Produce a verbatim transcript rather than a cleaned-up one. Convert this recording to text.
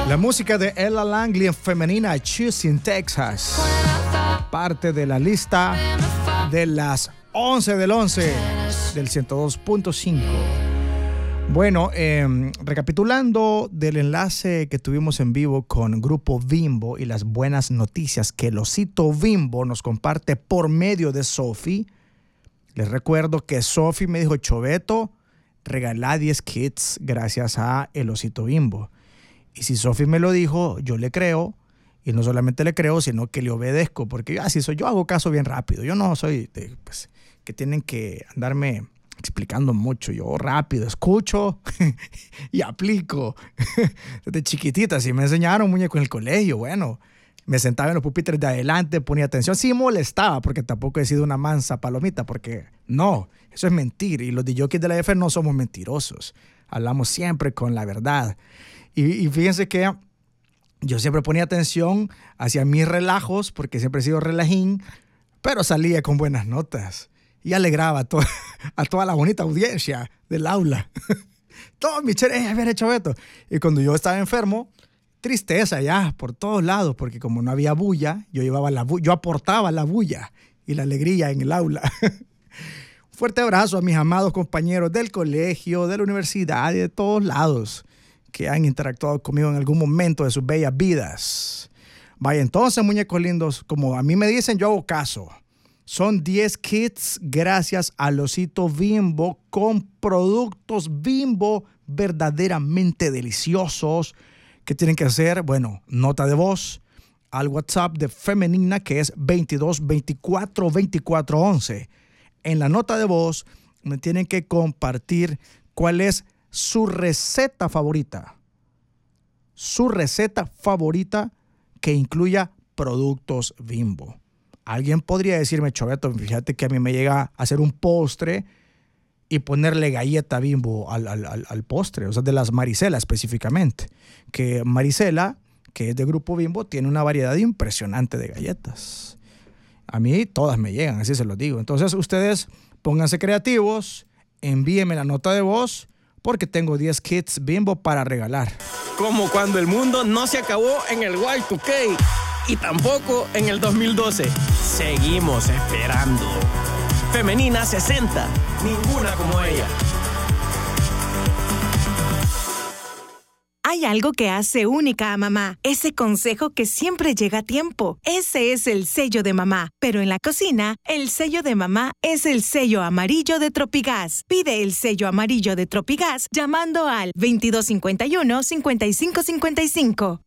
La música de Ella Langley en femenina, Choosing Texas. Parte de la lista de las once del once del ciento dos punto cinco. Bueno, eh, recapitulando del enlace que tuvimos en vivo con Grupo Bimbo y las buenas noticias que el osito Bimbo nos comparte por medio de Sophie. Les recuerdo que Sophie me dijo: Choveto, regalá diez kits gracias a el osito Bimbo. Y si Sophie me lo dijo, yo le creo. Y no solamente le creo, sino que le obedezco. Porque así soy, yo hago caso bien rápido. Yo no soy de, pues, que tienen que andarme explicando mucho. Yo rápido escucho y aplico. Desde chiquitita, si me enseñaron, muñeco, en el colegio, bueno, me sentaba en los pupitres de adelante, ponía atención. Sí molestaba, porque tampoco he sido una mansa palomita, porque no, eso es mentir. Y los D Js de la F no somos mentirosos. Hablamos siempre con la verdad. Y, y fíjense que yo siempre ponía atención hacia mis relajos, porque siempre he sido relajín, pero salía con buenas notas y alegraba a, to- a toda la bonita audiencia del aula. Todos mis cheres habían hecho esto. Y cuando yo estaba enfermo, tristeza ya por todos lados, porque como no había bulla, yo, llevaba la bu- yo aportaba la bulla y la alegría en el aula. Fuerte abrazo a mis amados compañeros del colegio, de la universidad y de todos lados que han interactuado conmigo en algún momento de sus bellas vidas. Vaya, entonces, muñecos lindos, como a mí me dicen, yo hago caso. Son diez kits gracias al osito Bimbo con productos Bimbo verdaderamente deliciosos. ¿Qué tienen que hacer? Bueno, nota de voz al WhatsApp de Femenina, que es veintidós veinticuatro veinticuatro once. En la nota de voz me tienen que compartir cuál es su receta favorita. Su receta favorita que incluya productos Bimbo. Alguien podría decirme: Choveto, fíjate que a mí me llega a hacer un postre y ponerle galleta Bimbo al, al, al, al postre, o sea, de las Marisela específicamente. Que Marisela, que es de Grupo Bimbo, tiene una variedad impresionante de galletas. A mí todas me llegan, así se los digo. Entonces ustedes pónganse creativos, envíenme la nota de voz, porque tengo diez kits Bimbo para regalar. Como cuando el mundo no se acabó en el Y dos K y tampoco en el dos mil doce. Seguimos esperando. Femenina sesenta, ninguna como ella. Hay algo que hace única a mamá. Ese consejo que siempre llega a tiempo. Ese es el sello de mamá. Pero en la cocina, el sello de mamá es el sello amarillo de Tropigas. Pide el sello amarillo de Tropigas llamando al veintidós cincuenta y uno, cincuenta y cinco cincuenta y cinco.